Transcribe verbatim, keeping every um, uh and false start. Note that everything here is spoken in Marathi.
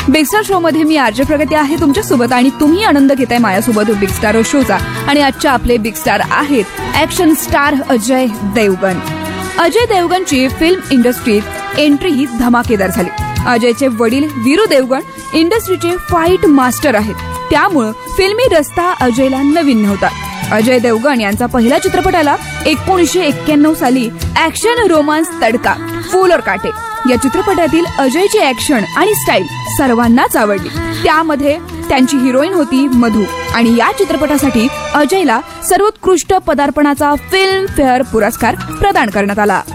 बिग स्टार शो मध्ये मी आरजे प्रगती आहे तुमच्यासोबत आणि तुम्ही आनंद घेताय माझ्यासोबत बिग स्टार शोचा. आणि आजच्या आपले बिग स्टार आहेत action star Ajay Devgan. Ajay देवगणची film इंडस्ट्रीत एंट्री ही धमाकेदार झाली. अजयचे वडील वीरू देवगण इंडस्ट्रीचे फाईट मास्टर आहेत, त्यामुळं फिल्मी रस्ता अजयला नवीन नव्हता. अजय देवगण यांचा पहिला चित्रपट आला एकोणीसशे एक्क्याण्णव साली ऍक्शन रोमांस तडका फूल और काटे. या चित्रपटातील अजयची ऍक्शन आणि स्टाईल सर्वांनाच आवडली. त्यामध्ये त्यांची हिरोईन होती मधू आणि या चित्रपटासाठी अजयला सर्वोत्कृष्ट पदार्पणाचा फिल्म फेअर पुरस्कार प्रदान करण्यात आला.